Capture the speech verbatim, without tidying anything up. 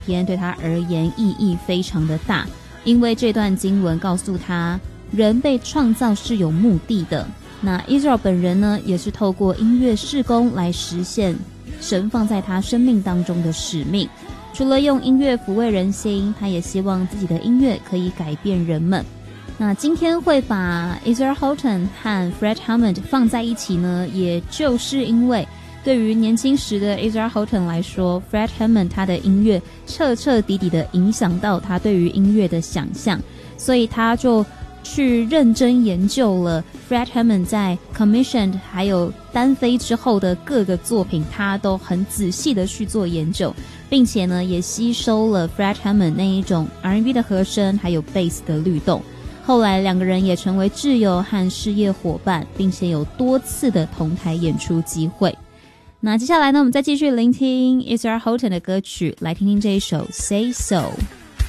篇对他而言意义非常的大，因为这段经文告诉他，人被创造是有目的的。那 Israel 本人呢，也是透过音乐事工来实现神放在他生命当中的使命。除了用音乐抚慰人心，他也希望自己的音乐可以改变人们。那今天会把 Israel Houghton 和 Fred Hammond 放在一起呢，也就是因为对于年轻时的 Israel Houghton 来说， Fred Hammond 他的音乐彻彻底底的影响到他对于音乐的想象，所以他就去认真研究了 Fred Hammond 在 commissioned 还有单飞之后的各个作品，他都很仔细的去做研究，并且呢也吸收了 Fred Hammond 那一种 R and B 的和声还有 bass 的律动。后来两个人也成为挚友和事业伙伴，并且有多次的同台演出机会。那接下来呢，我们再继续聆听 Israel Houghton 的歌曲，来听听这一首 Say So。